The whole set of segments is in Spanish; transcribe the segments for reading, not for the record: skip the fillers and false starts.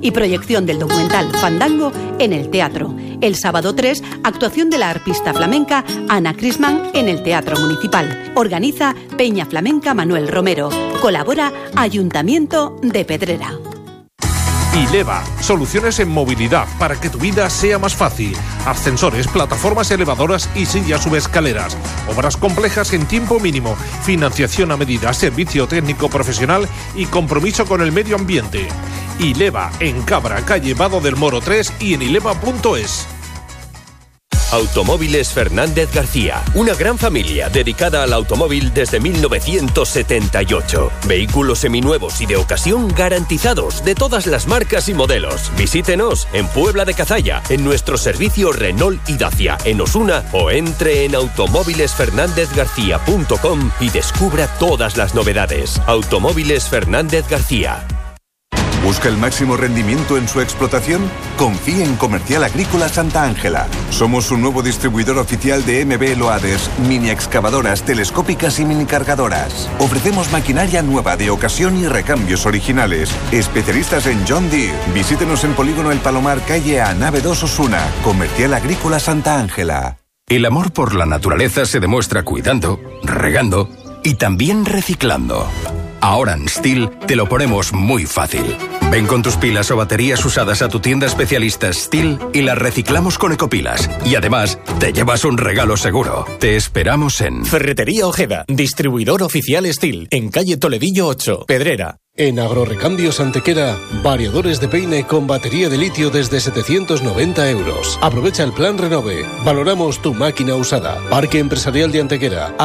y proyección del documental Fandango en el teatro. El sábado 3, actuación de la arpista flamenca Ana Crisman en el Teatro Municipal. Organiza Peña Flamenca Manuel Romero. Colabora Ayuntamiento de Pedrera. Ileva, soluciones en movilidad para que tu vida sea más fácil. Ascensores, plataformas elevadoras y sillas subescaleras. Obras complejas en tiempo mínimo. Financiación a medida, servicio técnico profesional y compromiso con el medio ambiente. Ileva, en Cabra, calle Vado del Moro 3 y en ileva.es. Automóviles Fernández García, una gran familia dedicada al automóvil desde 1978. Vehículos seminuevos y de ocasión garantizados de todas las marcas y modelos. Visítenos en Puebla de Cazalla, en nuestro servicio Renault y Dacia, en Osuna, o entre en automóvilesfernandezgarcía.com y descubra todas las novedades. Automóviles Fernández García. ¿Busca el máximo rendimiento en su explotación? Confíe en Comercial Agrícola Santa Ángela. Somos un nuevo distribuidor oficial de MB Loaders, mini excavadoras telescópicas y mini cargadoras. Ofrecemos maquinaria nueva de ocasión y recambios originales. Especialistas en John Deere. Visítenos en Polígono El Palomar, calle A, nave 2 Osuna. Comercial Agrícola Santa Ángela. El amor por la naturaleza se demuestra cuidando, regando y también reciclando. Ahora en Stihl te lo ponemos muy fácil. Ven con tus pilas o baterías usadas a tu tienda especialista Stihl y las reciclamos con Ecopilas. Y además, te llevas un regalo seguro. Te esperamos en Ferretería Ojeda, distribuidor oficial Stihl, en calle Toledillo 8, Pedrera. En Agrorrecambios Antequera, variadores de peine con batería de litio desde 790 euros. Aprovecha el plan Renove. Valoramos tu máquina usada. Parque Empresarial de Antequera.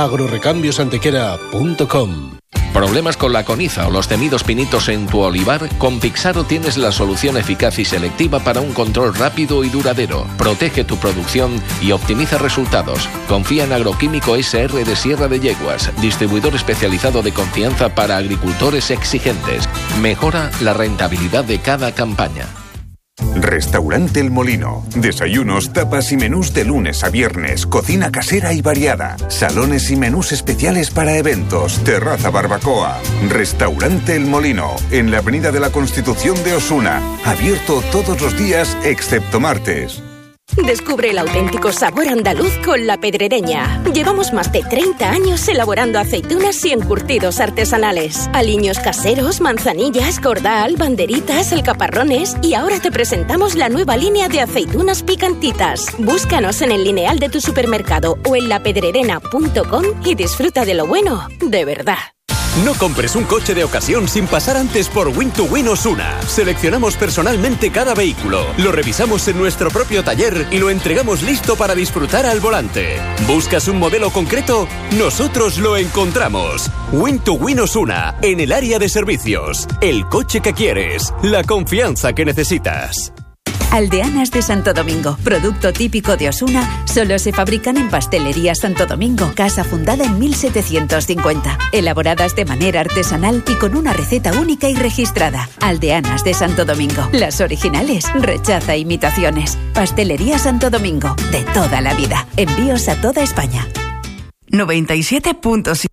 agrorrecambios.antequera.com. ¿Problemas con la coniza o los temidos pinitos en tu olivar? Con Pixaro tienes la solución eficaz y selectiva para un control rápido y duradero. Protege tu producción y optimiza resultados. Confía en Agroquímico SR de Sierra de Yeguas, distribuidor especializado de confianza para agricultores exigentes. Mejora la rentabilidad de cada campaña. Restaurante El Molino. Desayunos, tapas y menús de lunes a viernes. Cocina casera y variada. Salones y menús especiales para eventos. Terraza barbacoa. Restaurante El Molino. En la Avenida de la Constitución de Osuna. Abierto todos los días excepto martes. Descubre el auténtico sabor andaluz con La Pedrereña. Llevamos más de 30 años elaborando aceitunas y encurtidos artesanales. Aliños caseros, manzanillas, cordal, banderitas, alcaparrones. Y ahora te presentamos la nueva línea de aceitunas picantitas. Búscanos en el lineal de tu supermercado o en lapedrerena.com y disfruta de lo bueno, de verdad. No compres un coche de ocasión sin pasar antes por Win2Win Osuna. Seleccionamos personalmente cada vehículo, lo revisamos en nuestro propio taller y lo entregamos listo para disfrutar al volante. ¿Buscas un modelo concreto? Nosotros lo encontramos. Win2Win Osuna, en el área de servicios. El coche que quieres, la confianza que necesitas. Aldeanas de Santo Domingo, producto típico de Osuna, solo se fabrican en Pastelería Santo Domingo, casa fundada en 1750, elaboradas de manera artesanal y con una receta única y registrada. Aldeanas de Santo Domingo, las originales, rechaza imitaciones. Pastelería Santo Domingo, de toda la vida. Envíos a toda España. 97.7